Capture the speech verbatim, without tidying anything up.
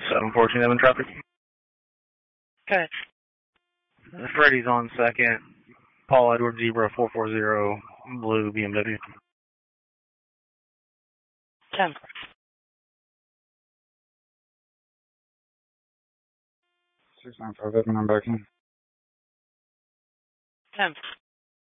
seven fourteen seven traffic. Okay. Freddy's on second. Paul Edward Zebra four four zero blue B M W. ten. six nine five, I'm back in. ten.